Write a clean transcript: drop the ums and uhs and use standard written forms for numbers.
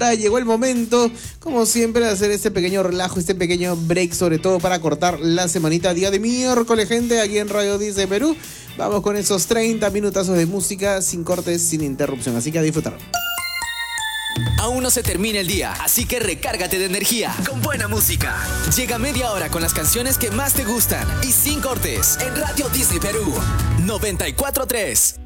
ahora llegó el momento, como siempre, de hacer este pequeño relajo, este pequeño break, sobre todo para cortar la semanita, día de miércoles, gente, aquí en Radio Disney Perú. Vamos con esos 30 minutazos de música sin cortes, sin interrupción, así que a disfrutar. Aún no se termina el día, así que recárgate de energía con buena música. Llega media hora con las canciones que más te gustan y sin cortes en Radio Disney Perú 94.3.